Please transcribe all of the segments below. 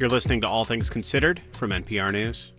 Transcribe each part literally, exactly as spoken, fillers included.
You're listening to All Things Considered from N P R News.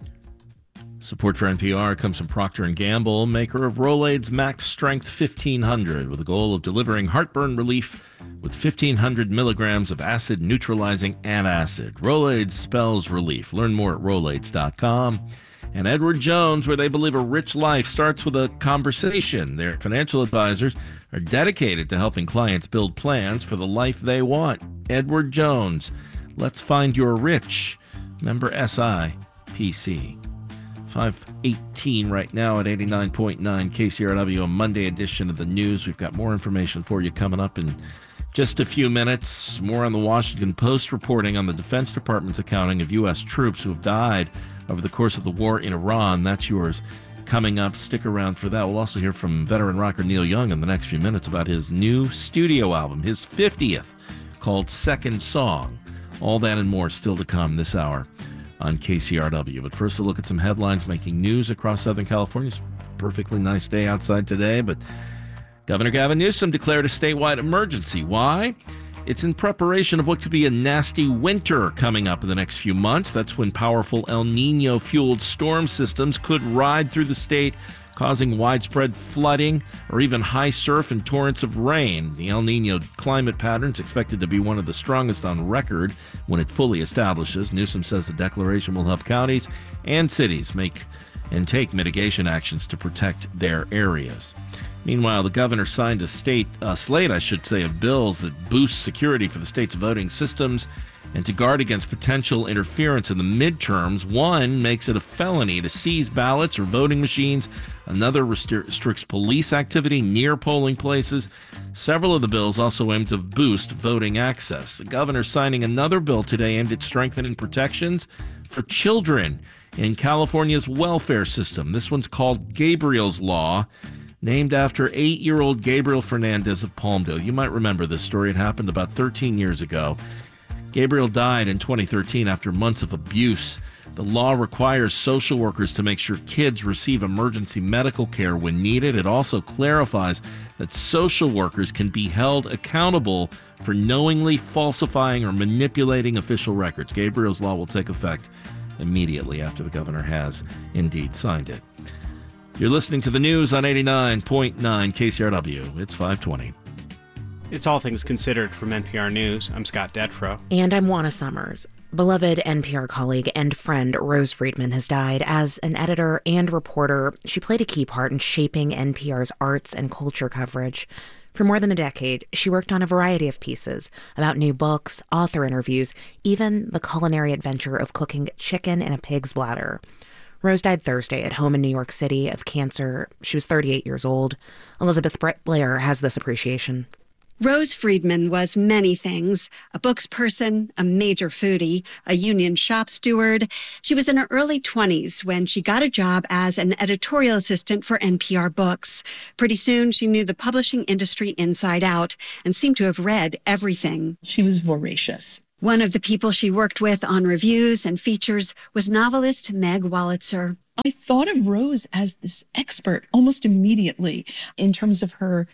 Support for N P R comes from Procter and Gamble, maker of Rolaids Max Strength fifteen hundred, with the goal of delivering heartburn relief with fifteen hundred milligrams of acid-neutralizing antacid. Rolaids spells relief. Learn more at rolaids dot com. And Edward Jones, where they believe a rich life starts with a conversation. Their financial advisors are dedicated to helping clients build plans for the life they want. Edward Jones, let's find your rich. Member S I P C. five eighteen right now at eighty-nine point nine K C R W, a Monday edition of the news. We've got more information for you coming up in just a few minutes. More on the Washington Post reporting on the Defense Department's accounting of U S troops who have died over the course of the war in Iran. That's yours coming up. Stick around for that. We'll also hear from veteran rocker Neil Young in the next few minutes about his new studio album, his fiftieth, called Second Song. All that and more still to come this hour on K C R W. But first, a look at some headlines making news across Southern California. It's a perfectly nice day outside today, but Governor Gavin Newsom declared a statewide emergency. Why? It's in preparation of what could be a nasty winter coming up in the next few months. That's when powerful El Nino-fueled storm systems could ride through the state, causing widespread flooding or even high surf and torrents of rain. The El Nino climate pattern is expected to be one of the strongest on record when it fully establishes. Newsom says the declaration will help counties and cities make and take mitigation actions to protect their areas. Meanwhile, the governor signed a state uh, slate, I should say, of bills that boost security for the state's voting systems and to guard against potential interference in the midterms. One makes it a felony to seize ballots or voting machines. Another restricts police activity near polling places. Several of the bills also aim to boost voting access. The governor signing another bill today aimed at strengthening protections for children in California's welfare system. This one's called Gabriel's Law, named after eight-year-old Gabriel Fernandez of Palmdale. You might remember this story. It happened about thirteen years ago. Gabriel died in twenty thirteen after months of abuse. The law requires social workers to make sure kids receive emergency medical care when needed. It also clarifies that social workers can be held accountable for knowingly falsifying or manipulating official records. Gabriel's Law will take effect immediately after the governor has indeed signed it. You're listening to the news on eighty-nine point nine K C R W. It's five twenty. It's All Things Considered from N P R News. I'm Scott Detrow. And I'm Juana Summers. Beloved N P R colleague and friend Rose Friedman has died. As an editor and reporter, she played a key part in shaping N P R's arts and culture coverage. For more than a decade, she worked on a variety of pieces about new books, author interviews, even the culinary adventure of cooking chicken in a pig's bladder. Rose died Thursday at home in New York City of cancer. She was thirty-eight years old. Elizabeth Blair has this appreciation. Rose Friedman was many things: a books person, a major foodie, a union shop steward. She was in her early twenties when she got a job as an editorial assistant for N P R Books. Pretty soon, she knew the publishing industry inside out and seemed to have read everything. She was voracious. One of the people she worked with on reviews and features was novelist Meg Wolitzer. I thought of Rose as this expert almost immediately in terms of her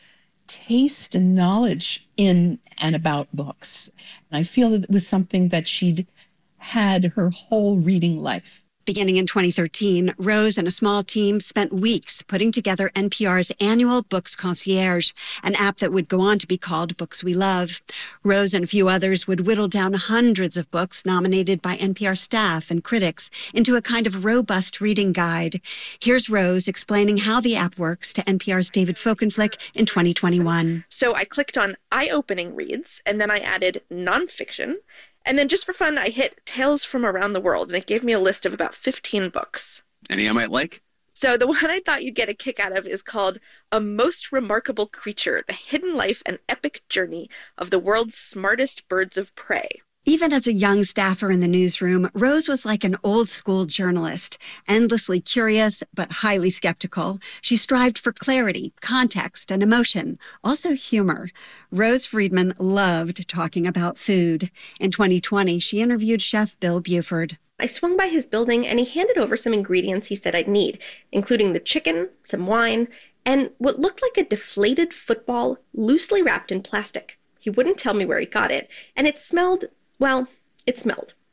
taste and knowledge in and about books. And I feel that it was something that she'd had her whole reading life. Beginning in twenty thirteen, Rose and a small team spent weeks putting together N P R's annual Books Concierge, an app that would go on to be called Books We Love. Rose and a few others would whittle down hundreds of books nominated by N P R staff and critics into a kind of robust reading guide. Here's Rose explaining how the app works to N P R's David Folkenflik in twenty twenty-one. So I clicked on eye-opening reads, and then I added nonfiction. And then just for fun, I hit Tales from Around the World, and it gave me a list of about fifteen books. Any I might like? So the one I thought you'd get a kick out of is called A Most Remarkable Creature, The Hidden Life and Epic Journey of the World's Smartest Birds of Prey. Even as a young staffer in the newsroom, Rose was like an old-school journalist, endlessly curious but highly skeptical. She strived for clarity, context, and emotion, also humor. Rose Friedman loved talking about food. In twenty twenty, she interviewed Chef Bill Buford. I swung by his building and he handed over some ingredients he said I'd need, including the chicken, some wine, and what looked like a deflated football loosely wrapped in plastic. He wouldn't tell me where he got it, and it smelled... Well, it smelled.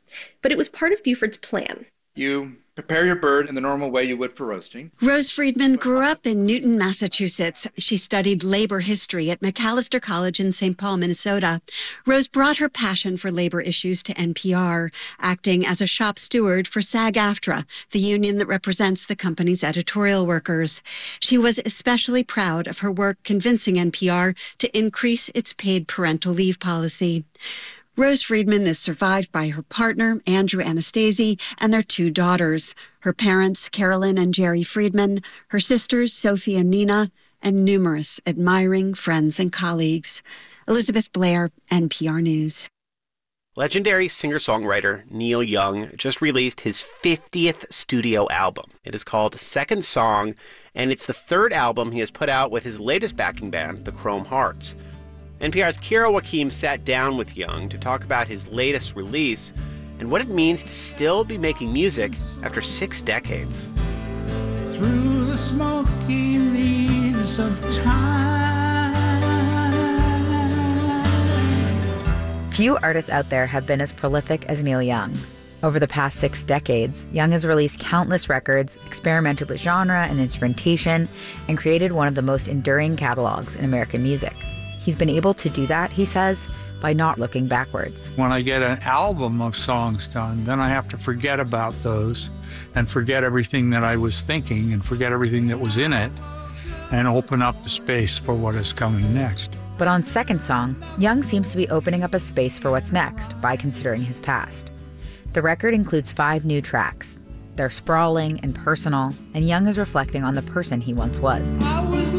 But it was part of Buford's plan. You prepare your bird in the normal way you would for roasting. Rose Friedman grew up in Newton, Massachusetts. She studied labor history at Macalester College in Saint Paul, Minnesota. Rose brought her passion for labor issues to N P R, acting as a shop steward for SAG-AFTRA, the union that represents the company's editorial workers. She was especially proud of her work convincing N P R to increase its paid parental leave policy. Rose Friedman is survived by her partner, Andrew Anastasi, and their two daughters, her parents, Carolyn and Jerry Friedman, her sisters, Sophie and Nina, and numerous admiring friends and colleagues. Elizabeth Blair, N P R News. Legendary singer-songwriter Neil Young just released his fiftieth studio album. It is called Second Song, and it's the third album he has put out with his latest backing band, the Chrome Hearts. N P R's Kira Joaquim sat down with Young to talk about his latest release and what it means to still be making music after six decades. Through the smoky leaves of time. Few artists out there have been as prolific as Neil Young. Over the past six decades, Young has released countless records, experimented with genre and instrumentation, and created one of the most enduring catalogs in American music. He's been able to do that, he says, by not looking backwards. When I get an album of songs done, then I have to forget about those and forget everything that I was thinking and forget everything that was in it and open up the space for what is coming next. But on Second Song, Young seems to be opening up a space for what's next by considering his past. The record includes five new tracks. They're sprawling and personal, and Young is reflecting on the person he once was.